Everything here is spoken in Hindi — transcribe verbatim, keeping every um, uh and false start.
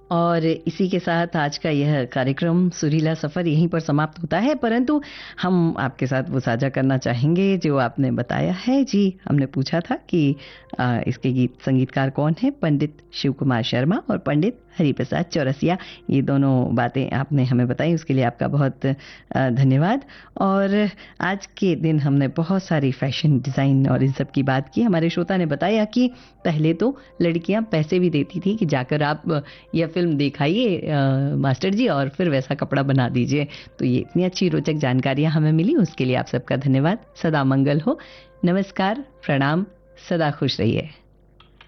और इसी के साथ आज का यह कार्यक्रम सुरीला सफ़र यहीं पर समाप्त होता है, परंतु हम आपके साथ वो साझा करना चाहेंगे जो आपने बताया है। जी, हमने पूछा था कि आ, इसके गीत संगीतकार कौन है, पंडित शिव कुमार शर्मा और पंडित हरिप्रसाद चौरसिया। ये दोनों बातें आपने हमें बताई, उसके लिए आपका बहुत आ, धन्यवाद। और आज के दिन हमने बहुत सारी फैशन डिज़ाइन और इन सब की बात की। हमारे श्रोता ने बताया कि पहले तो लड़कियां पैसे भी देती थी कि जाकर आप यह फिल्म दिखाइए अ, मास्टर जी और फिर वैसा कपड़ा बना दीजिए। तो ये इतनी अच्छी रोचक जानकारियां हमें मिली, उसके लिए आप सबका धन्यवाद। सदा मंगल हो। नमस्कार, प्रणाम, सदा खुश रहिए।